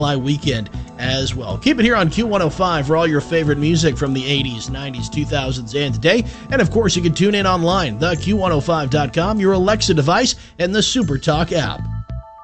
weekend as well. Keep it here on Q105 for all your favorite music from the 80s, 90s, 2000s, and today. And of course, you can tune in online, theq105.com, your Alexa device, and the SuperTalk app.